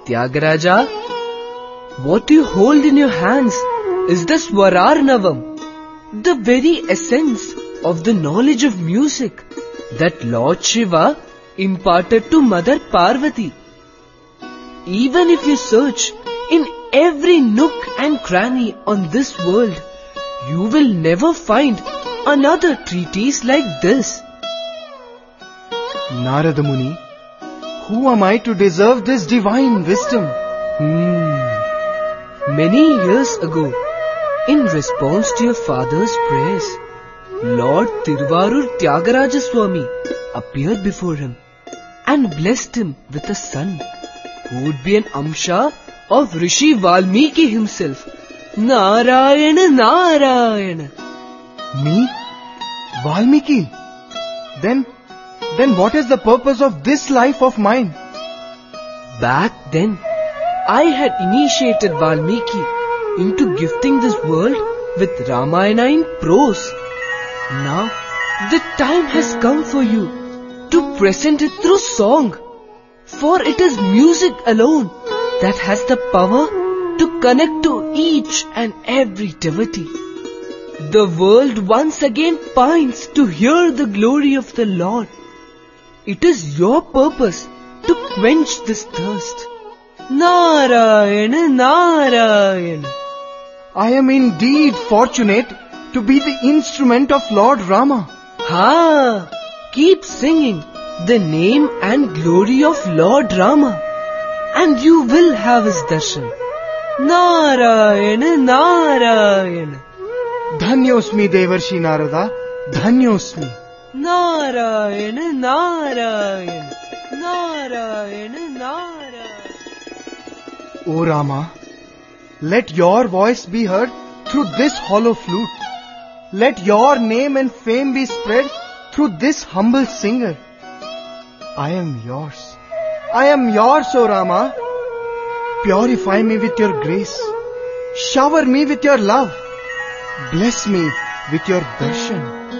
Tyagaraja, what you hold in your hands is the Swararnavam, the very essence of the knowledge of music that Lord Shiva imparted to Mother Parvati. Even if you search in every nook and cranny on this world, you will never find another treatise like this. Narada Muni, who am I to deserve this divine wisdom? Many years ago, in response to your father's prayers, Lord Tiruvarur Tyagaraja Swami appeared before him and blessed him with a son who would be an Amsha of Rishi Valmiki himself. Narayana, Narayana. Me? Valmiki? Then what is the purpose of this life of mine? Back then, I had initiated Valmiki into gifting this world with Ramayana in prose. Now, the time has come for you to present it through song. For it is music alone that has the power to connect to each and every devotee. The world once again pines to hear the glory of the Lord. It is your purpose to quench this thirst. Narayana, Narayana. I am indeed fortunate to be the instrument of Lord Rama. Keep singing the name and glory of Lord Rama, and you will have his darshan. Narayana, Narayana. Dhanyosmi Devarshi Narada, Dhanyosmi. Narayana, Narayana. Narayana, Narayana. O Rama, let your voice be heard through this hollow flute. Let your name and fame be spread through this humble singer. I am yours. I am yours, O Rama. Purify me with your grace. Shower me with your love. Bless me with your darshan.